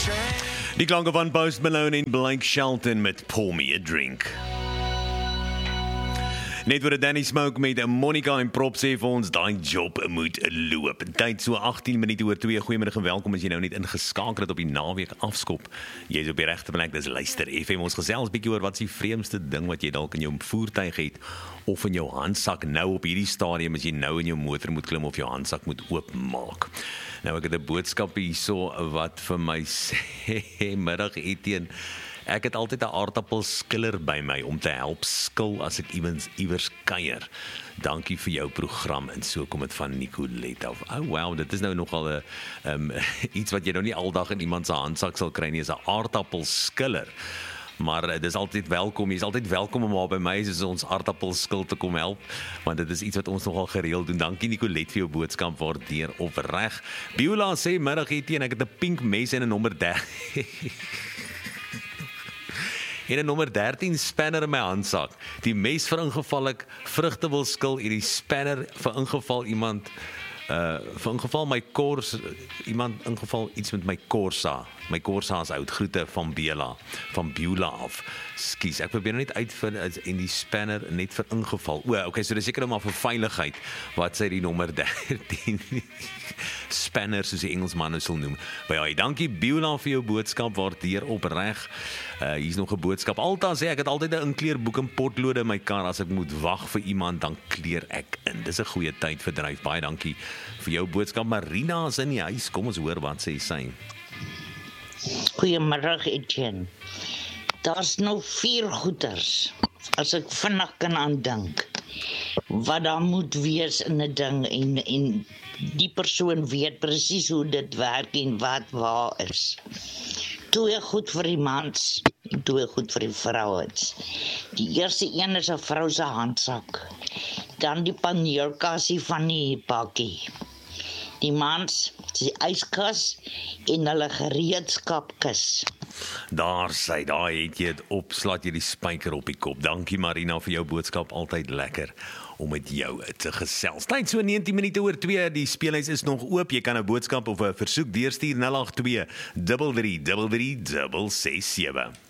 Die klanke van Post Malone en Blake Shelton met Pour Me a Drink. Net word Danny Smoke met Monica en Prop sê vir ons, daai job moet loop. Tyd so 18 minute oor 2. Goeiemiddag en welkom as jy nou net ingeskakel het op die naweek afskop. Jy is op die regte plek, dis Luister FM. Ons gesels bietjie oor wat is die vreemdste ding wat jy dalk in jou voertuig het of in jou handsak nou op hierdie stadium as jy nou in jou motor moet klim of jou handsak moet oopmaak. Nou ek het 'n boodskap hierso wat vir my sê, middag Etienne, ek het altyd 'n aardappelskiller by my om te help skil as ek iewers kuier. Dankie vir jou program en so kom dit van Nicolette af. Oh wow, dit is nou nogal 'n iets wat jy nou nie aldag in iemand se handsak sal kry nie, is 'n aardappelskiller. Maar dit is altyd welkom, jy is altyd welkom om maar by my soos ons aardappelskil te kom help, want dit is iets wat ons nogal gereeld doen. Dankie Nicolette vir jou boodskap, waardeer opreg. Biola sê, middag Etienne, ek het 'n pink mes en 'n nommer 30. En 'n nommer 13 spanner in my handsak. Die mes vir ingeval ek vrugte wil skil, hierdie spanner vir ingeval iemand vir ingeval my kors, iemand ingeval iets met my Corsa. My Corsa is oud, groete van Beulah af. Skus, ek probeer net uitvind en die spanner net vir ingeval. Okay, so dis seker nou maar vir veiligheid. Wat sê die nommer 13? Spanner, soos die Engelsman sal noem. Maar ja, dankie Beulah vir jou boodskap, waardeer opreg. Hier is nog 'n boodskap. Alta sê ek het altyd 'n inkleerboek en potlode in my kar. As ek moet wag vir iemand, dan kleer ek in. Dis 'n goeie tydverdryf. Baie dankie vir jou boodskap. Marina is in die huis. Kom ons hoor wat sê sy. Goeiemiddag Etienne. Daar's nou 4 goeters, as ek vinnig kan aandink, wat daar moet wees in 'n ding en die persoon weet presies hoe dit werk en wat waar is. 2 goed vir die mans en 2 goed vir die vrouens. Die eerste een is 'n vrou se handsak, dan die paneelkassie van die bakkie. Die mans, die yskas en hulle gereedskapkis. Daar het jy het op, slaat jy die spyker op die kop. Dankie Marina vir jou boodskap, altyd lekker om met jou te gesels. Tyd so 19 minute oor 2, die speelhuis is nog oop, jy kan 'n boodskap of 'n versoek deurstuur 082 33 33 667.